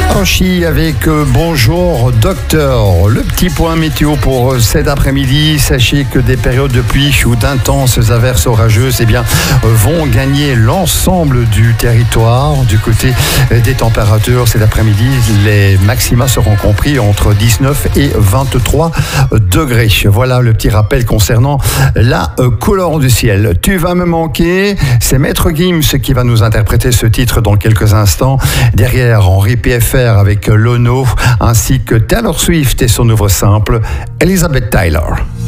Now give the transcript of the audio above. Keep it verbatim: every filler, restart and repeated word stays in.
Archie avec euh, Bonjour Docteur. Le petit point météo pour euh, cet après-midi. Sachez que des périodes de pluie ou d'intenses averses orageuses eh bien, euh, vont gagner l'ensemble du territoire. Du côté euh, des températures, cet après-midi, les maxima seront compris entre dix-neuf et vingt-trois degrés. Voilà le petit rappel concernant la euh, couleur du ciel. Tu vas me manquer. C'est Maître Gims qui va nous interpréter ce titre dans quelques instants. Derrière, Henri P F R avec Lono, ainsi que Taylor Swift et son nouveau simple, Elizabeth Taylor.